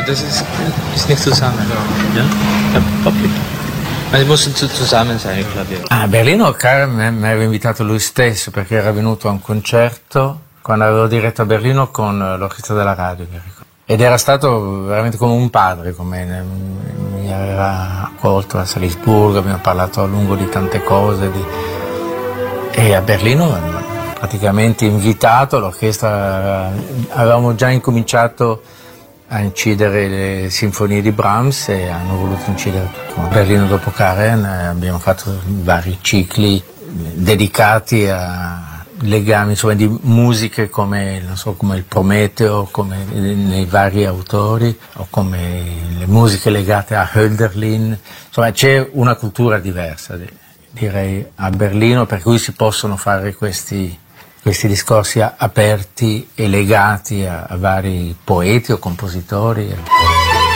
das ist nicht zusammen. Ja? Ja, okay. Ma mussten zusammen sein, il Klavier. A Berlino Karen mi aveva invitato lui stesso perché era venuto a un concerto quando avevo diretto a Berlino con l'orchestra della radio, mi ricordo. Ed era stato veramente come un padre con me, mi aveva accolto a Salisburgo, abbiamo parlato a lungo di tante cose. E a Berlino praticamente invitato, l'orchestra, avevamo già incominciato a incidere le sinfonie di Brahms e hanno voluto incidere tutto. A Berlino dopo Karen abbiamo fatto vari cicli dedicati a legami insomma, di musiche come, non so, come il Prometeo, come nei vari autori, o come le musiche legate a Hölderlin. Insomma c'è una cultura diversa, direi, a Berlino, per cui si possono fare questi discorsi aperti e legati a vari poeti o compositori.